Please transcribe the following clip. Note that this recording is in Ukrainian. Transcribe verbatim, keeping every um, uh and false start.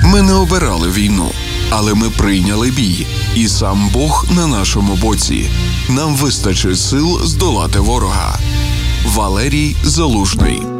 Ми не обирали війну, але ми прийняли бій. І сам Бог на нашому боці. Нам вистачить сил здолати ворога. Валерій Залужний.